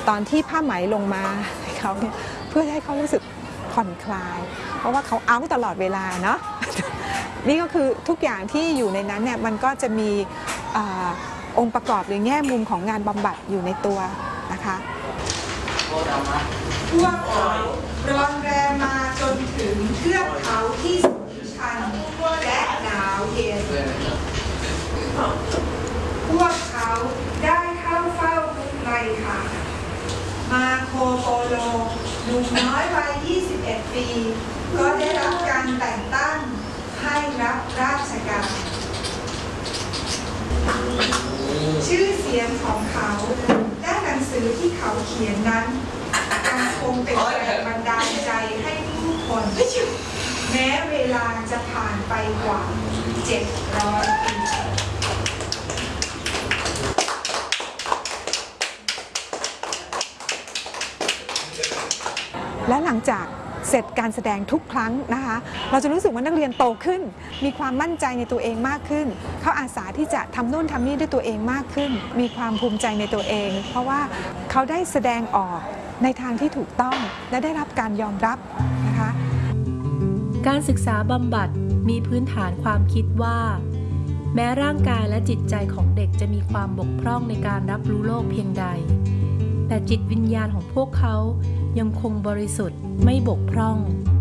ตอนที่ผ้าไหมลงมาให้เขาเนี่ยเพื่อให้เขารู้สึกผ่อนคลายเพราะว่าเขาเอาตลอดเวลาเนาะ นี่ก็คือทุกอย่างที่อยู่ในนั้นเนี่ยมันก็จะมีองค์ประกอบหรือแง่มุมของงานบำบัดอยู่ในตัวนะคะพวกเขาร้อนแรงมาจนถึงเทือกเขาที่สูงชันและหนาวเย็นพวกเขาได้เข้าเฝ้าทุกไกลค่ะมาโคโปโลหนุ่มน้อยวัย 21 ปี ก็ได้รับการแต่งตั้งให้รับราชการชื่อเสียงของเขาและหนังสือที่เขาเขียนนั้นยังคงเป็นแรงบันดาลใจให้ผู้คนแม้เวลาจะผ่านไปกว่า 700 ปี และหลังจากเสร็จการแสดงทุกครั้งนะคะเราจะรู้สึกว่านักเรียนโตขึ้นมีความมั่นใจในตัวเองมากขึ้นเขาอาสาที่จะทำโน่นทำนี่ด้วยตัวเองมากขึ้นมีความภูมิใจในตัวเองเพราะว่าเขาได้แสดงออกในทางที่ถูกต้องและได้รับการยอมรับนะคะการศึกษาบำบัดมีพื้นฐานความคิดว่าแม้ร่างกายและจิตใจของเด็กจะมีความบกพร่องในการรับรู้โลกเพียงใดแต่จิตวิญญาณของพวกเขายังคงบริสุทธิ์ไม่บกพร่อง